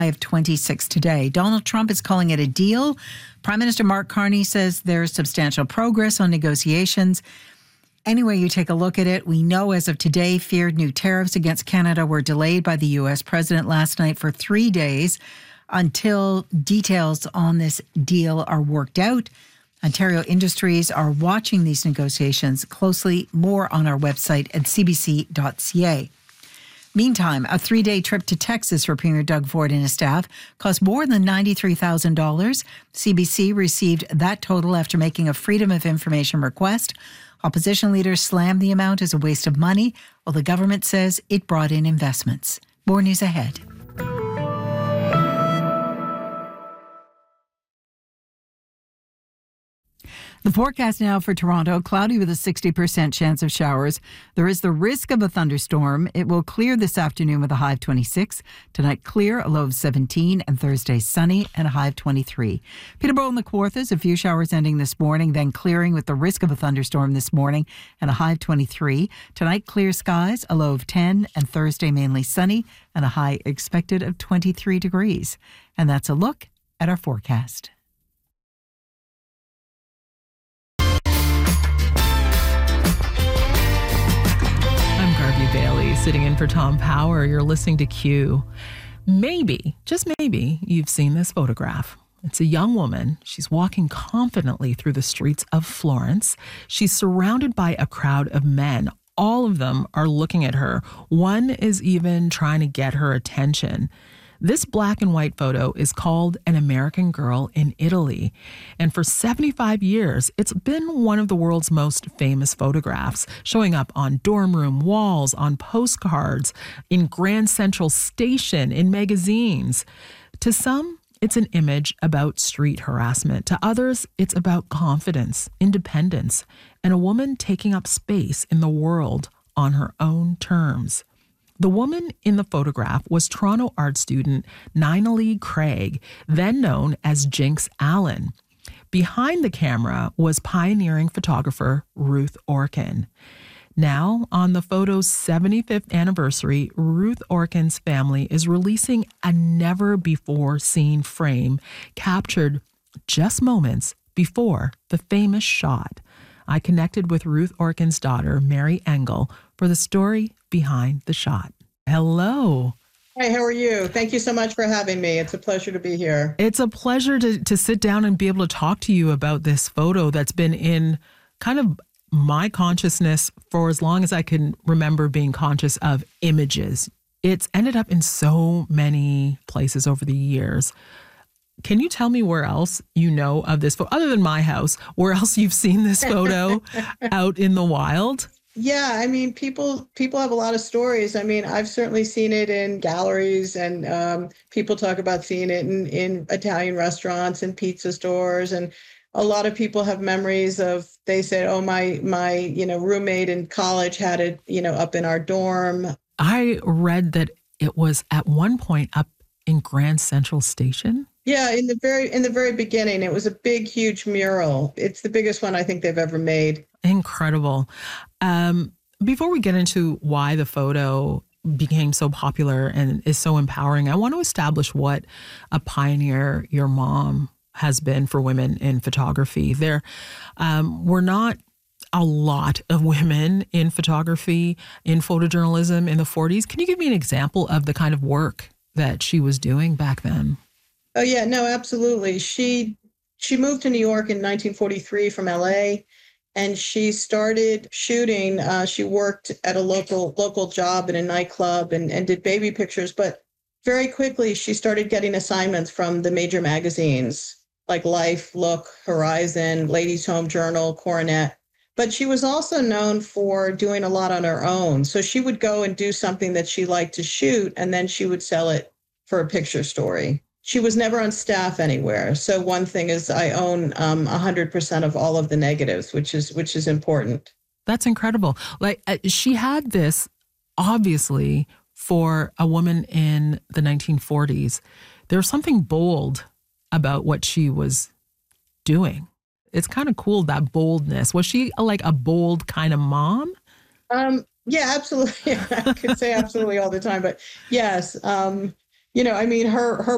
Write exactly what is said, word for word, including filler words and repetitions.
of twenty-six today. Donald Trump is calling it a deal. Prime Minister Mark Carney says there's substantial progress on negotiations. Anyway, you take a look at it. We know as of today, feared new tariffs against Canada were delayed by the U S president last night for three days until details on this deal are worked out. Ontario industries are watching these negotiations closely. More on our website at c b c dot c a. Meantime, a three-day trip to Texas for Premier Doug Ford and his staff cost more than ninety-three thousand dollars. C B C received that total after making a Freedom of Information request. Opposition leaders slammed the amount as a waste of money, while the government says it brought in investments. More news ahead. The forecast now for Toronto, cloudy with a sixty percent chance of showers. There is the risk of a thunderstorm. It will clear this afternoon with a high of twenty-six. Tonight, clear, a low of seventeen, and Thursday, sunny, and a high of twenty-three. Peterborough and the Kawarthas, a few showers ending this morning, then clearing with the risk of a thunderstorm this morning, and a high of twenty-three. Tonight, clear skies, a low of ten, and Thursday, mainly sunny, and a high expected of twenty-three degrees. And that's a look at our forecast. Bailey, sitting in for Tom Power. You're listening to Q. Maybe, just maybe, you've seen this photograph. It's a young woman. She's walking confidently through the streets of Florence. She's surrounded by a crowd of men. All of them are looking at her. One is even trying to get her attention. This black and white photo is called An American Girl in Italy. And for seventy-five years, it's been one of the world's most famous photographs, showing up on dorm room walls, on postcards, in Grand Central Station, in magazines. To some, it's an image about street harassment. To others, it's about confidence, independence, and a woman taking up space in the world on her own terms. The woman in the photograph was Toronto art student Nina-Lee Craig, then known as Jinx Allen. Behind the camera was pioneering photographer Ruth Orkin. Now, on the photo's seventy-fifth anniversary, Ruth Orkin's family is releasing a never-before-seen frame captured just moments before the famous shot. I connected with Ruth Orkin's daughter, Mary Engel, for the story behind the shot. Hello. Hi, how are you? Thank you so much for having me. It's a pleasure to be here. It's a pleasure to, to sit down and be able to talk to you about this photo that's been in kind of my consciousness for as long as I can remember being conscious of images. It's ended up in so many places over the years. Can you tell me where else you know of this photo, other than my house, where else you've seen this photo out in the wild? Yeah, I mean, people people have a lot of stories. I mean, I've certainly seen it in galleries, and um, people talk about seeing it in, in Italian restaurants and pizza stores. And a lot of people have memories of, they said, oh, my, my, you know, roommate in college had it, you know, up in our dorm. I read that it was at one point up in Grand Central Station. Yeah, in the very in the very beginning, it was a big, huge mural. It's the biggest one I think they've ever made. Incredible. Um, before we get into why the photo became so popular and is so empowering, I want to establish what a pioneer your mom has been for women in photography. There um, were not a lot of women in photography, in photojournalism in the forties. Can you give me an example of the kind of work that she was doing back then? Oh, yeah, no, absolutely. She she moved to New York in nineteen forty-three from L A, and she started shooting. Uh, she worked at a local local job in a nightclub and, and did baby pictures. But very quickly, she started getting assignments from the major magazines like Life, Look, Horizon, Ladies' Home Journal, Coronet. But she was also known for doing a lot on her own. So she would go and do something that she liked to shoot, and then she would sell it for a picture story. She was never on staff anywhere. So one thing is I own um, one hundred percent of all of the negatives, which is which is important. That's incredible. Like uh, she had this, obviously, for a woman in the nineteen forties. There's something bold about what she was doing. It's kind of cool, that boldness. Was she a, like a bold kind of mom? Um, yeah, absolutely. I could say absolutely all the time, but yes. Um, you know, I mean, her her